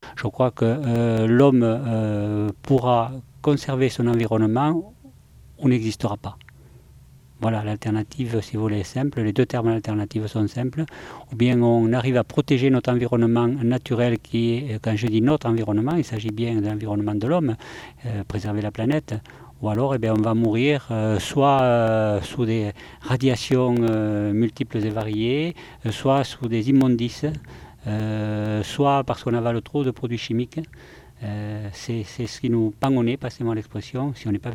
Je crois que l'homme pourra conserver son environnement ou n'existera pas. Voilà, l'alternative, si vous voulez, est simple. Les deux termes alternatifs sont simples. Ou bien on arrive à protéger notre environnement naturel qui est, quand je dis notre environnement, il s'agit bien de l'environnement de l'homme, préserver la planète. Ou alors on va mourir soit sous des radiations multiples et variées, soit sous des immondices, soit parce qu'on avale trop de produits chimiques. C'est ce qui nous pend au nez, passez-moi l'expression, si on n'est pas